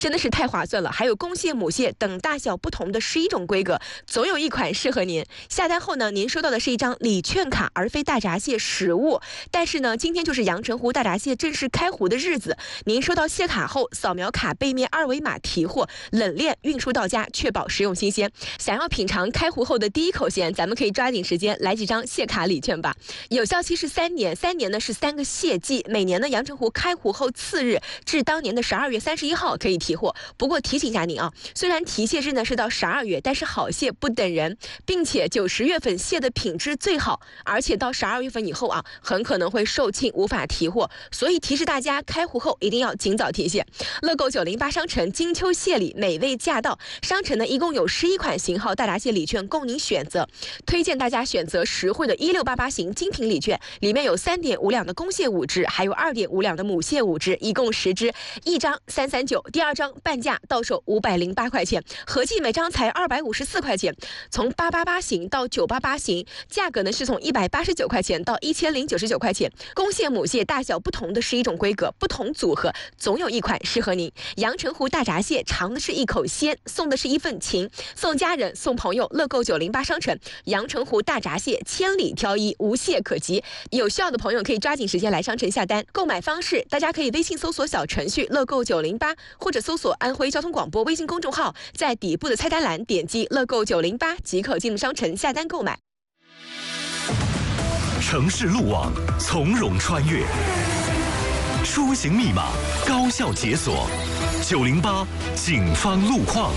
真的是太划算了。还有公蟹、母蟹等大小不同的11种规格，总有一款适合您。下单后呢，您收到的是一张礼券卡，而非大闸蟹实物。但是呢，今天就是阳澄湖大闸蟹正式开湖的日子，您收到蟹卡后，扫描卡背面2维码提货，冷链运输到家，确保食用新鲜。想要品尝开湖后的第一口鲜，咱们可以抓紧时间来几张蟹卡礼券吧。有效期是3年，3年呢是3个蟹季，每年呢阳澄湖开湖后次日至当年的12月31号可以提货。不过提醒一下您啊，虽然提蟹日呢是到12月，但是好蟹不等人，并且9、10月份蟹的品质最好，而且到12月份以后啊，很可能会售罄无法提货，所以提示大家开湖后一定要尽早提蟹。乐购908商城金秋蟹礼美味驾到，商城呢一共有11款型号大闸蟹礼券供您选择，推荐大家选择实惠的1688型精品礼券，里面有3.5两的公蟹5只，还有2.5两的母蟹5只，一共10只，一张339，第二张半价到手508块钱，合计每张才254块钱。从888型到988型，价格呢是从189块钱到1099块钱。公蟹、母蟹大小不同的11种规格，不同组合，总有一款适合您。阳澄湖大闸蟹尝的是一口鲜，送的是一份情，送家人送朋友。乐购908商城阳澄湖大闸蟹千里挑一，无懈可击。有需要的朋友可以抓紧时间来商城下单。购买方式，大家可以微信搜索小程序乐购908，或者搜索安徽交通广播微信公众号，在底部的菜单栏点击乐购908即可进入商城下单购买。 城市路网从容穿越，出行密码高效解锁。908警方路况。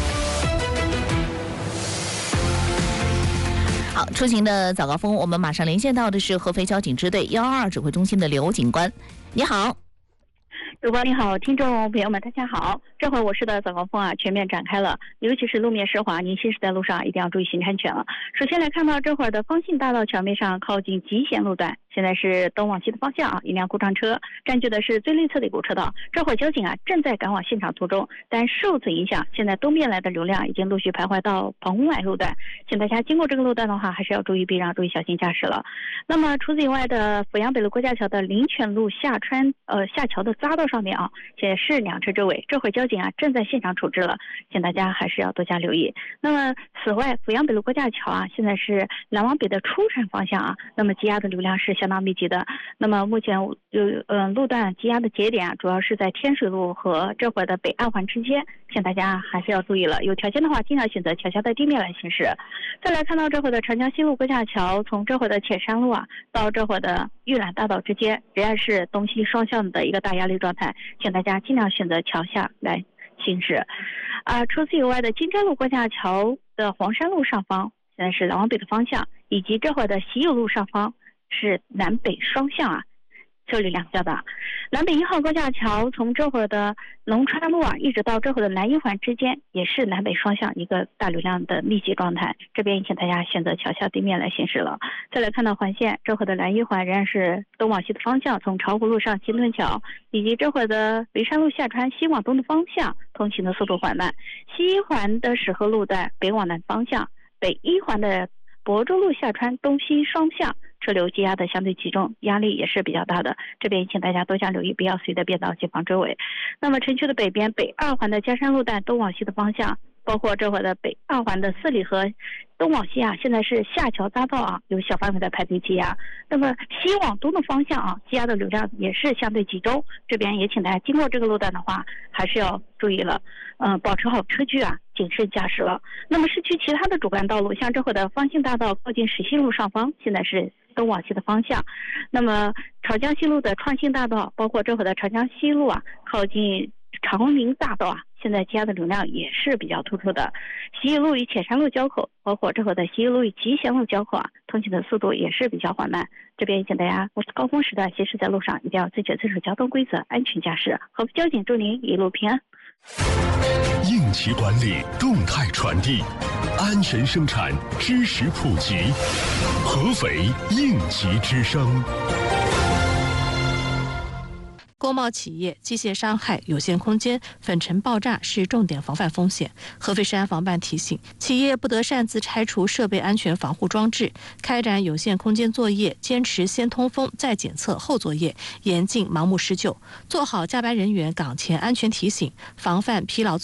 好，出行的早高峰，我们马上连线到的是合肥交警支队122指挥中心的刘警官。你好。 主播你好，听众朋友们大家好，这会儿我市的早高峰全面展开了，尤其是路面湿滑，您行驶在路上一定要注意行车安全了。首先来看到这会儿的方信大道桥面上靠近集贤路段，现在是东往西的方向一辆故障车占据的是最内侧的一股车道，这会儿交警正在赶往现场途中，但受此影响，现在东边来的流量已经陆续徘徊到澎湖外路段，请大家经过这个路段的话，还是要注意避让，注意小心驾驶了。那么除此以外的阜阳北路郭架桥的林泉路下桥的匝道上面现在是2车周围，这会儿交警正在现场处置了，请大家还是要多加留意。那么此外，阜阳北路郭架桥现在是南往北的出城方向那么积压的流量是相当密集的。那么目前路段积压的节点主要是在天水路和这会儿的北2环之间，请大家还是要注意了，有条件的话尽量选择桥下的地面来行驶。再来看到这会儿的长江西路郭架桥，从这会儿的浅山路到这会儿的玉兰大道之间仍然是东西双向的一个大压力状态，请大家尽量选择桥下来行驶。除此以外的金针路郭架桥的黄山路上方现在是南往北的方向，以及这会儿的喜友路上方是南北双向车流量较大。南北1号高架桥从这会儿的龙川路一直到这会儿的南1环之间也是南北双向一个大流量的密集状态，这边请大家选择桥下地面来行驶了。再来看到环线，这会儿的南1环仍然是东往西的方向，从巢湖路上新墩桥以及这会儿的榆山路下穿西往东的方向通行的速度缓慢，西1环的石河路段北往南方向，北1环的亳州路下穿东西双向车流积压的相对集中，压力也是比较大的，这边请大家多加留意，不要随地变道前方周围。那么城区的北边北2环的嘉山路段东往西的方向，包括这会儿的北2环的四里河东往西现在是下桥匝道有小范围的排队积压。那么西往东的方向积压的流量也是相对集中，这边也请大家经过这个路段的话还是要注意了，保持好车距谨慎驾驶了。那么市区其他的主干道路，像这会儿的方信大道靠近石溪路上方现在是东往西的方向，那么长江西路的创新大道，包括这会儿的长江西路靠近长宁大道现在积压的流量也是比较突出的。西义路与浅山路交口，包括这会儿的西义路与集贤路交口通行的速度也是比较缓慢，这边请大家高峰时段行驶在路上一定要自觉遵守交通规则，安全驾驶。合肥交警祝您一路平安。 应急管理，动态传递，安全生产，知识普及。合肥应急之声。 工贸企业、机械伤害、有限空间、粉尘爆炸是重点防范风险。合肥市安防办提醒，企业不得擅自拆除设备安全防护装置，开展有限空间作业，坚持先通风再检测后作业，严禁盲目施救，做好加班人员岗前安全提醒，防范疲劳